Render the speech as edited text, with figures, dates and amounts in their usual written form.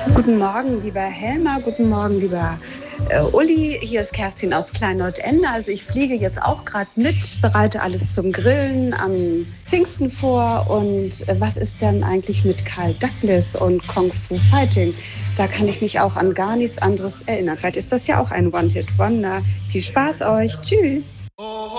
Guten Morgen, lieber Helmer. Guten Morgen, lieber Uli. Hier ist Kerstin aus Klein-Nordende. Also ich fliege jetzt auch gerade mit, bereite alles zum Grillen am Pfingsten vor. Und was ist denn eigentlich mit Carl Douglas und Kung Fu Fighting? Da kann ich mich auch an gar nichts anderes erinnern. Vielleicht ist das ja auch ein One-Hit-Wonder. Viel Spaß euch. Tschüss.